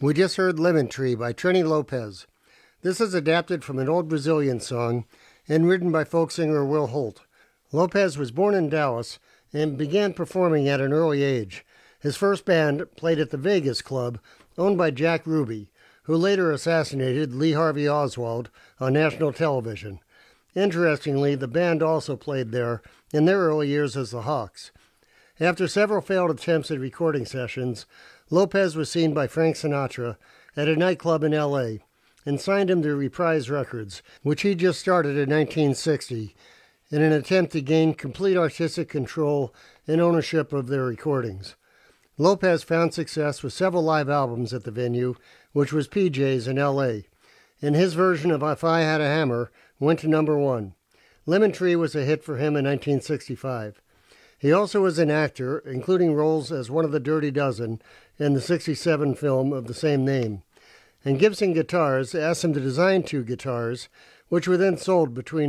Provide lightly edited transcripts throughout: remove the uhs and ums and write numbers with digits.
We just heard Lemon Tree by Trini Lopez. This is adapted from an old Brazilian song and written by folk singer Will Holt. Lopez was born in Dallas and began performing at an early age. His first band played at the Vegas Club, owned by Jack Ruby, who later assassinated Lee Harvey Oswald on national television. Interestingly, the band also played there in their early years as the Hawks. After several failed attempts at recording sessions, Lopez was seen by Frank Sinatra at a nightclub in L.A. and signed him to Reprise Records, which he just started in 1960, in an attempt to gain complete artistic control and ownership of their recordings. Lopez found success with several live albums at the venue, which was PJ's in L.A., and his version of If I Had a Hammer went to number 1. Lemon Tree was a hit for him in 1965. He also was an actor, including roles as one of the Dirty Dozen in the 1967 film of the same name. And Gibson Guitars asked him to design 2 guitars, which were then sold between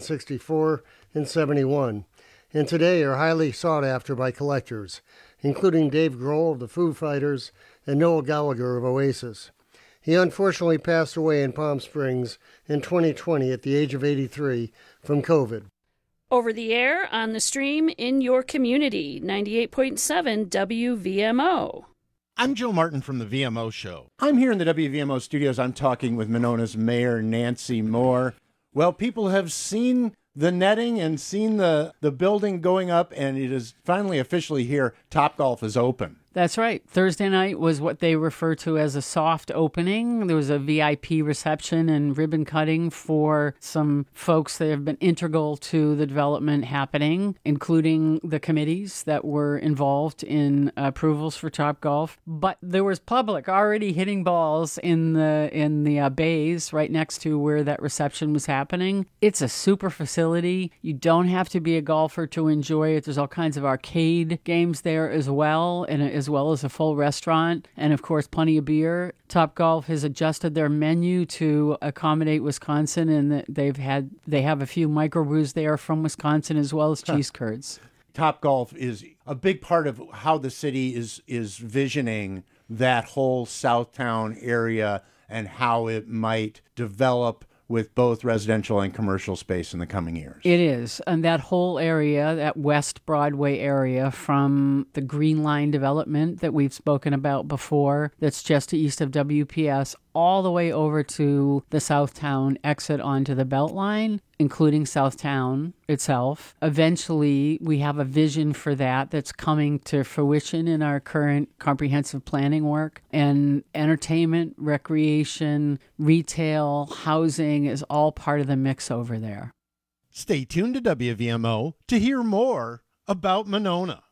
1964 and 71, and today are highly sought after by collectors, including Dave Grohl of the Foo Fighters and Noel Gallagher of Oasis. He unfortunately passed away in Palm Springs in 2020 at the age of 83 from COVID. Over the air, on the stream, in your community, 98.7 WVMO. I'm Joe Martin from the VMO Show. I'm here in the WVMO studios. I'm talking with Monona's Mayor, Nancy Moore. Well, people have seen the netting and seen the building going up, and it is finally officially here. Topgolf is open. That's right. Thursday night was what they refer to as a soft opening. There was a VIP reception and ribbon cutting for some folks that have been integral to the development happening, including the committees that were involved in approvals for Topgolf. But there was public already hitting balls in the bays right next to where that reception was happening. It's a super facility. You don't have to be a golfer to enjoy it. There's all kinds of arcade games there as well, and as well as a full restaurant, and of course plenty of beer. Topgolf has adjusted their menu to accommodate Wisconsin, and they have a few microbrews there from Wisconsin as well as cheese curds. Topgolf is a big part of how the city is visioning that whole Southtown area and how it might develop with both residential and commercial space in the coming years. It is. And that whole area, that West Broadway area from the Green Line development that we've spoken about before, that's just east of WPS, all the way over to the Southtown exit onto the Beltline, including Southtown itself. Eventually, we have a vision for that that's coming to fruition in our current comprehensive planning work. And entertainment, recreation, retail, housing is all part of the mix over there. Stay tuned to WVMO to hear more about Monona.